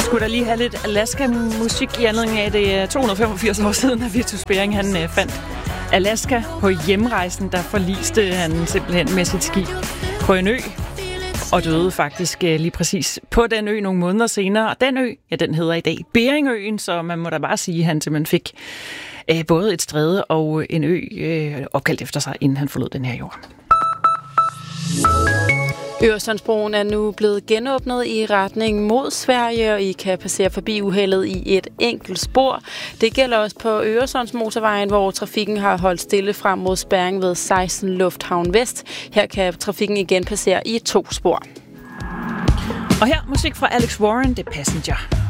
skulle da lige have lidt Alaska-musik i anledning af det 285 år siden, at Vitus Bering han fandt Alaska på hjemrejsen. Der forliste han simpelthen med sit skib på en ø, og døde faktisk lige præcis på den ø nogle måneder senere. Og den ø, ja, den hedder i dag Beringøen, så man må da bare sige, at han simpelthen fik både et stræde og en ø opkaldt efter sig, inden han forlod den her jord. Øresundsbroen er nu blevet genåbnet i retning mod Sverige, og I kan passere forbi uheldet i et enkelt spor. Det gælder også på Øresundsmotorvejen, hvor trafikken har holdt stille frem mod spærring ved 16 Lufthavn Vest. Her kan trafikken igen passere i 2 spor. Og her musik fra Alex Warren, The Passenger.